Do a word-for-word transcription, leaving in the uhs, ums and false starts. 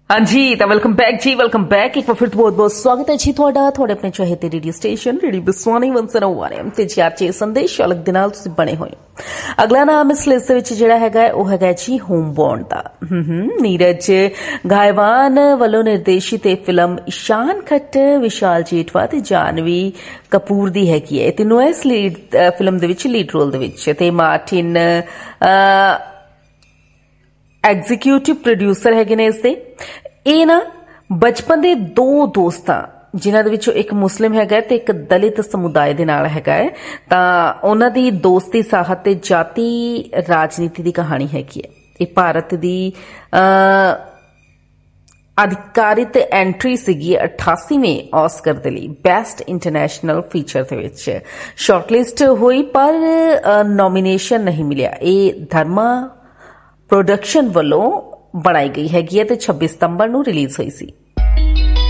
हाँ जी तो welcome back जी welcome back एक बार फिर बहुत बहुत स्वागत है जी ਤੁਹਾਡਾ ਤੁਹਾਡੇ ਆਪਣੇ ਚਾਹਤੇ ਰੇਡੀਓ ਸਟੇਸ਼ਨ ਰੇਡੀਓ ਬਸਵਾਨੀ ਇੱਕ ਸੌ ਨੌਂ ਐਮ ਤੇ ਜੀ ਆਰਚੇ ਸੰਦੇਸ਼ ਅਲੱਗ ਦੇ ਨਾਲ ਤੁਸੀਂ ਬਣੇ ਹੋਏ। ਅਗਲਾ ਨਾਮ ਇਸ ਲਿਸਟ ਵਿੱਚ ਜਿਹੜਾ ਹੈਗਾ ਉਹ ਹੈਗਾ ਜੀ ਹੋਮਬੌਰਨ ਦਾ। ਹਮ ਨੀਰਜ ਗਾਇਵਾਨ ਵੱਲੋਂ ਨਿਰਦੇਸ਼ਿਤ ਇਹ ਫਿਲਮ ਇਸ਼ਾਨ ਖੱਟ ਵਿਸ਼ਾਲ ਜੇਠਵਾ ਤੇ ਜਾਨਵੀ ਕਪੂਰ ਦੀ ਹੈਗੀ ਹੈ। ਤਿੰਨੋਂ ਇਸ ਲੀਡ ਫਿਲਮ ਦੇ ਵਿੱਚ ਲੀਡ ਰੋਲ ਦੇ ਵਿੱਚ ਤੇ ਮਾਰਟਿਨ ਐਗਜ਼ੀਕਿਊਟਿਵ ਪ੍ਰੋਡਿਊਸਰ ਹੈਗੇ ਨੇ ਇਸ ਦੇ। ਇਹ ਨਾ ਬਚਪਨ ਦੇ ਦੋ ਦੋਸਤਾਂ ਜਿਨ੍ਹਾਂ ਦੇ ਵਿੱਚੋਂ ਇੱਕ ਮੁਸਲਿਮ ਹੈਗਾ ਤੇ ਇੱਕ ਦਲਿਤ ਸਮੁਦਾਇ ਦੇ ਨਾਲ ਹੈਗਾ ਹੈ ਤਾਂ ਉਹਨਾਂ ਦੀ ਦੋਸਤੀ ਸਾਹਤ ਤੇ ਜਾਤੀ ਰਾਜਨੀਤੀ ਦੀ ਕਹਾਣੀ ਹੈਗੀ ਹੈ। ਇਹ ਭਾਰਤ ਦੀ ਅਧਿਕਾਰਿਤ ਐਂਟਰੀ ਸੀਗੀ ਅਠਾਸੀਵੇਂ ਆਸਕਰ ਦੇ ਲਈ ਬੈਸਟ ਇੰਟਰਨੈਸ਼ਨਲ ਫੀਚਰ ਦੇ ਵਿੱਚ ਸ਼ਾਰਟਲਿਸਟ ਹੋਈ ਪਰ ਨੋਮੀਨੇਸ਼ਨ ਨਹੀਂ ਮਿਲਿਆ। ਇਹ ਧਰਮਾ प्रोडक्शन वालों बनाई गई हैगी है ते छब्बीस सितंबर नूं रिलीज हुई सी।